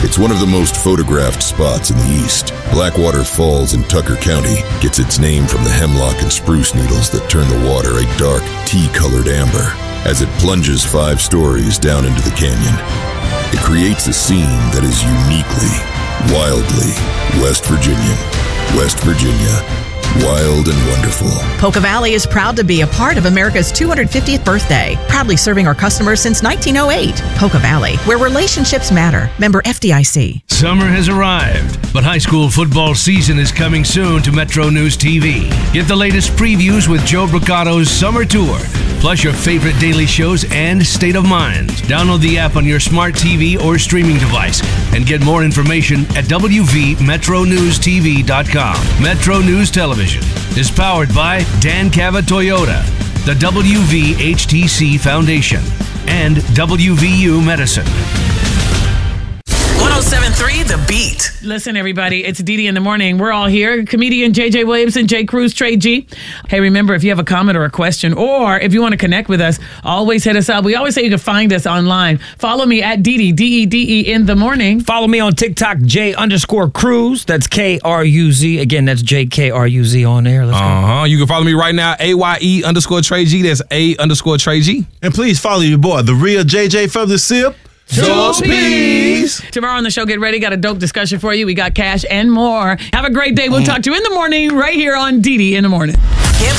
It's one of the most photographed spots in the East. Blackwater Falls in Tucker County gets its name from the hemlock and spruce needles that turn the water a dark, tea-colored amber as it plunges 5 stories down into the canyon. It creates a scene that is uniquely, wildly West Virginian. West Virginia, wild and wonderful. Polka Valley is proud to be a part of America's 250th birthday, proudly serving our customers since 1908. Polka Valley, where relationships matter. Member FDIC. Summer has arrived, but high school football season is coming soon to Metro News TV. Get the latest previews with Joe Bricato's Summer Tour, plus your favorite daily shows and State of Mind. Download the app on your smart TV or streaming device and get more information at WVMetroNewsTV.com. Metro News Television is powered by Dan Cava Toyota, the WVHTC Foundation, and WVU Medicine. 107.3 The Beat. Listen, everybody, it's Dee Dee in the morning. We're all here. Comedian JJ Williamson, Jay Cruz, Trey G. Hey, remember, if you have a comment or a question, or if you want to connect with us, always hit us up. We always say you can find us online. Follow me at Dee Dee, D-E-D-E in the morning. Follow me on TikTok, J_Cruz. That's K-R-U-Z. Again, that's J-K-R-U-Z on there. Let's go. You can follow me right now, AYE_Trey G. That's A_Trey G. And please follow your boy, the real JJ from the SIP. George Peace. Tomorrow on the show, get ready. Got a dope discussion for you. We got cash and more. Have a great day. We'll talk to you in the morning right here on Dee Dee in the morning.